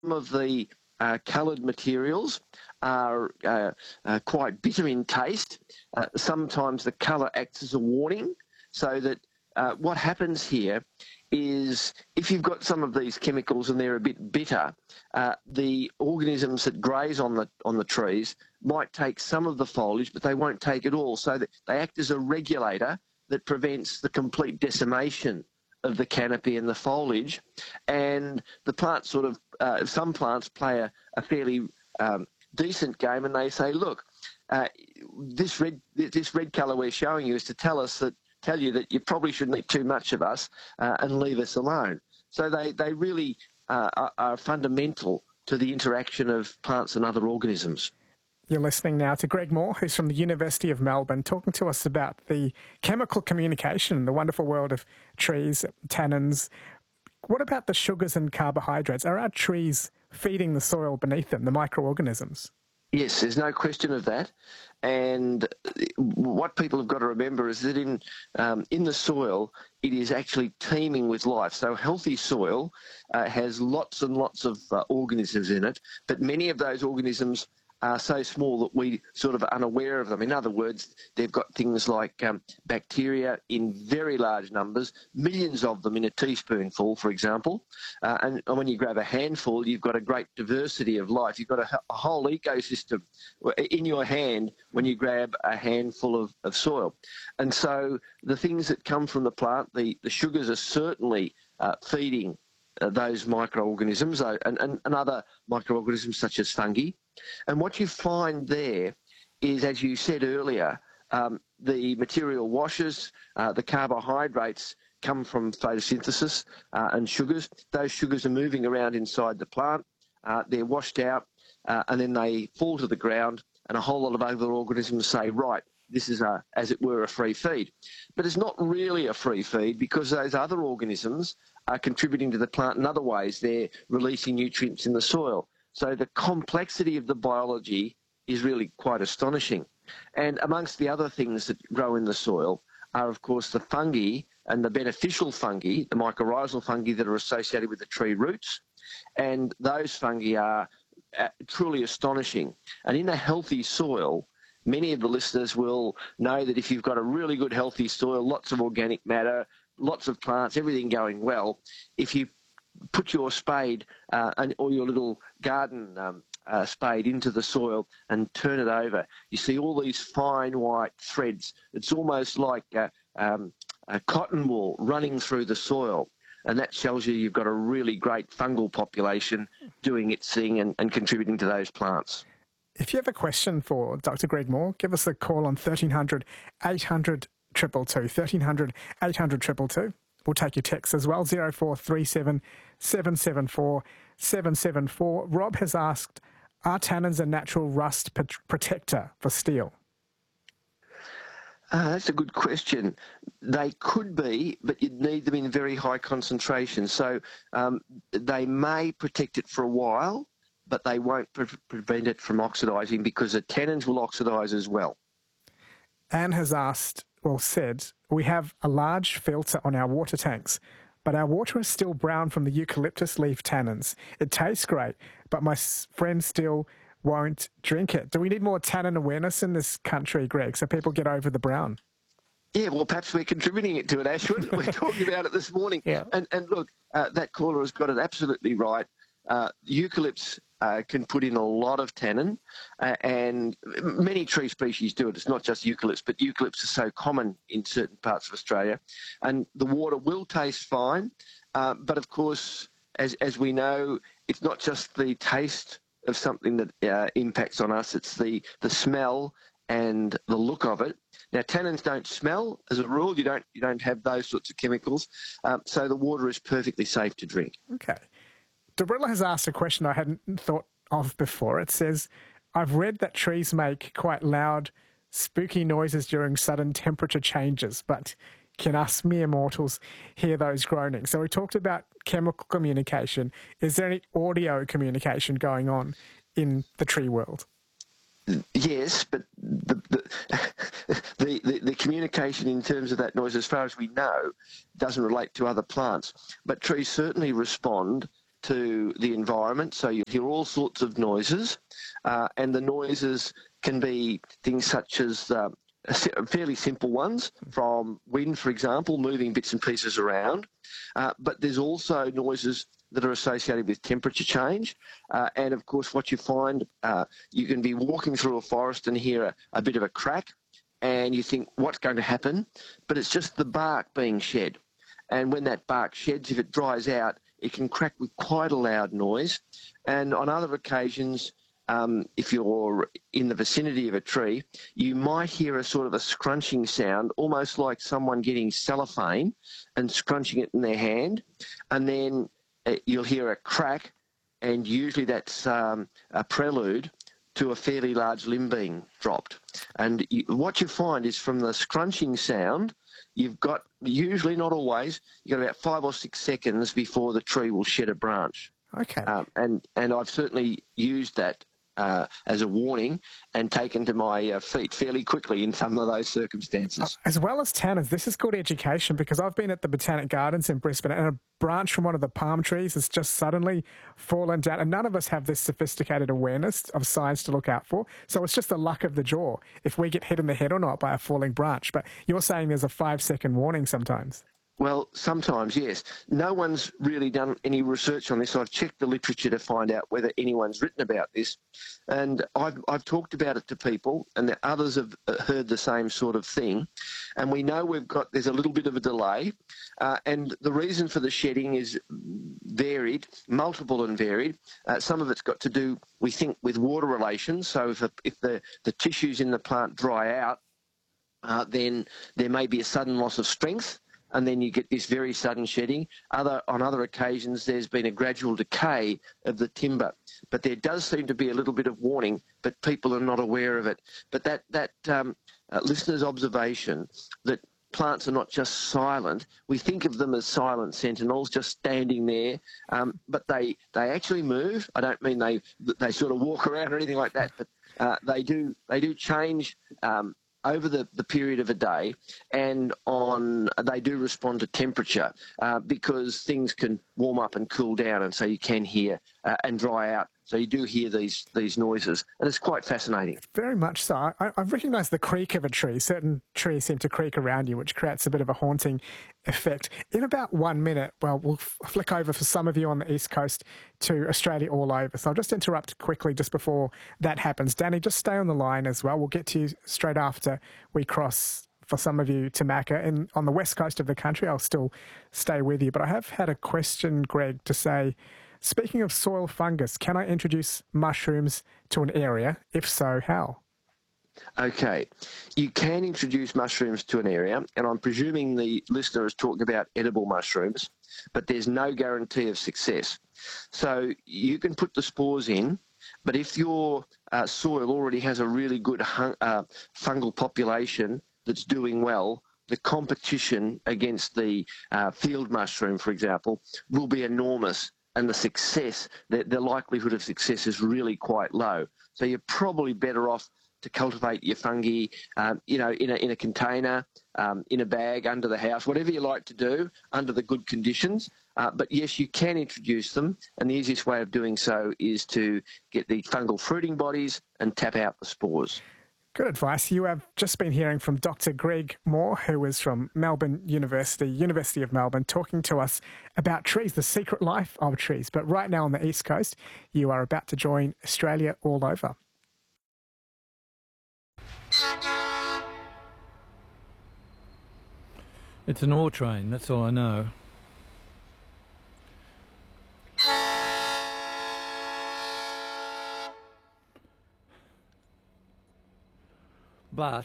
of the coloured materials are quite bitter in taste. Sometimes the colour acts as a warning, so that what happens here is if you've got some of these chemicals and they're a bit bitter, the organisms that graze on the trees might take some of the foliage, but they won't take it all. So that they act as a regulator that prevents the complete decimation of the canopy and the foliage. And the plants sort of, some plants play a fairly decent game, and they say, look, this red colour we're showing you is to tell you that you probably shouldn't eat too much of us and leave us alone. So they really are fundamental to the interaction of plants and other organisms. You're listening now to Greg Moore, who's from the University of Melbourne, talking to us about the chemical communication, the wonderful world of trees, tannins. What about the sugars and carbohydrates? Are our trees feeding the soil beneath them, the microorganisms? Yes, there's no question of that. And what people have got to remember is that in the soil, it is actually teeming with life. So healthy soil has lots and lots of organisms in it, but many of those organisms are so small that we sort of are unaware of them. In other words, they've got things like bacteria in very large numbers, millions of them in a teaspoonful, for example. And when you grab a handful, you've got a great diversity of life. You've got a whole ecosystem in your hand when you grab a handful of soil. And so the things that come from the plant, the sugars are certainly feeding those microorganisms and other microorganisms such as fungi. And what you find there is, as you said earlier, the material washes, the carbohydrates come from photosynthesis and sugars. Those sugars are moving around inside the plant. They're washed out and then they fall to the ground, and a whole lot of other organisms say, right, this is, as it were, a free feed. But it's not really a free feed, because those other organisms are contributing to the plant in other ways. They're releasing nutrients in the soil. So the complexity of the biology is really quite astonishing. And amongst the other things that grow in the soil are, of course, the fungi and the beneficial fungi, the mycorrhizal fungi that are associated with the tree roots. And those fungi are truly astonishing. And in a healthy soil, many of the listeners will know that if you've got a really good healthy soil, lots of organic matter, lots of plants, everything going well, if you put your spade or your little garden spade into the soil and turn it over, you see all these fine white threads. It's almost like a cotton wool running through the soil. And that tells you you've got a really great fungal population doing its thing and contributing to those plants. If you have a question for Dr. Greg Moore, give us a call on 1300 800 222, 1300 800 222. We'll take your text as well, 0437 774 774. Rob has asked, are tannins a natural rust protector for steel? That's a good question. They could be, but you'd need them in very high concentration. So they may protect it for a while, but they won't prevent it from oxidising, because the tannins will oxidise as well. Anne has said, we have a large filter on our water tanks, but our water is still brown from the eucalyptus leaf tannins. It tastes great, but my friends still won't drink it. Do we need more tannin awareness in this country, Greg, so people get over the brown? Yeah, well, perhaps we're contributing it to it, Ashwin. We're talking about it this morning. Yeah. And look, that caller has got it absolutely right. Eucalypts can put in a lot of tannin, and many tree species do it. It's not just eucalypts, but eucalypts are so common in certain parts of Australia. And the water will taste fine, but of course, as we know, it's not just the taste of something that impacts on us, it's the smell and the look of it. Now, tannins don't smell as a rule. You don't have those sorts of chemicals, so the water is perfectly safe to drink. Okay. Dorilla has asked a question I hadn't thought of before. It says, I've read that trees make quite loud, spooky noises during sudden temperature changes, but can us mere mortals hear those groaning? So we talked about chemical communication. Is there any audio communication going on in the tree world? Yes, but the communication in terms of that noise, as far as we know, doesn't relate to other plants. But trees certainly respond to the environment. So you hear all sorts of noises, and the noises can be things such as fairly simple ones, from wind, for example, moving bits and pieces around. But there's also noises that are associated with temperature change. And of course, what you find, you can be walking through a forest and hear a bit of a crack, and you think, what's going to happen? But it's just the bark being shed. And when that bark sheds, if it dries out, it can crack with quite a loud noise. And on other occasions, if you're in the vicinity of a tree, you might hear a sort of a scrunching sound, almost like someone getting cellophane and scrunching it in their hand. And then you'll hear a crack, and usually that's a prelude to a fairly large limb being dropped. And what you find is, from the scrunching sound, you've got, usually, not always, you've got about 5 or 6 seconds before the tree will shed a branch. Okay. And I've certainly used that as a warning and taken to my feet fairly quickly in some of those circumstances. As well as tanners, this is good education, because I've been at the Botanic Gardens in Brisbane, and a branch from one of the palm trees has just suddenly fallen down, and none of us have this sophisticated awareness of signs to look out for. So it's just the luck of the draw if we get hit in the head or not by a falling branch. But you're saying there's a 5-second warning sometimes. Well, sometimes, yes. No one's really done any research on this. I've checked the literature to find out whether anyone's written about this. And I've talked about it to people, and the others have heard the same sort of thing. And we know there's a little bit of a delay. And the reason for the shedding is varied, multiple and varied. Some of it's got to do, we think, with water relations. So if the tissues in the plant dry out, then there may be a sudden loss of strength, and then you get this very sudden shedding. On other occasions, there's been a gradual decay of the timber. But there does seem to be a little bit of warning, but people are not aware of it. But that listener's observation that plants are not just silent, we think of them as silent sentinels, just standing there, but they actually move. I don't mean they sort of walk around or anything like that, but they do change over the period of a day, and they do respond to temperature because things can warm up and cool down, and so you can hear and dry out. So you do hear these noises, and it's quite fascinating. Very much so. I've recognised the creak of a tree. Certain trees seem to creak around you, which creates a bit of a haunting effect. In about 1 minute, well, we'll flick over for some of you on the East Coast to Australia all over. So I'll just interrupt quickly just before that happens. Danny, just stay on the line as well. We'll get to you straight after we cross, for some of you, to Macca. And on the west coast of the country, I'll still stay with you. But I have had a question, Greg, to say, speaking of soil fungus, can I introduce mushrooms to an area? If so, how? Okay, you can introduce mushrooms to an area, and I'm presuming the listener is talking about edible mushrooms, but there's no guarantee of success. So you can put the spores in, but if your soil already has a really good fungal population that's doing well, the competition against the field mushroom, for example, will be enormous, and the likelihood of success is really quite low. So you're probably better off to cultivate your fungi, in a container, in a bag, under the house, whatever you like to do, under the good conditions. But yes, you can introduce them, and the easiest way of doing so is to get the fungal fruiting bodies and tap out the spores. Good advice. You have just been hearing from Dr. Greg Moore, who is from Melbourne University of Melbourne, talking to us about trees, the secret life of trees. But right now on the East Coast, you are about to join Australia all over. It's an ore train, that's all I know. But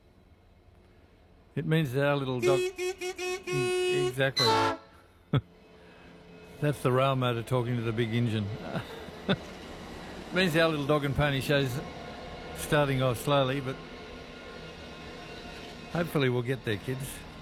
it means that our little dog... Exactly. That's the rail motor talking to the big engine. It means our little dog and pony show's starting off slowly, but hopefully we'll get there, kids.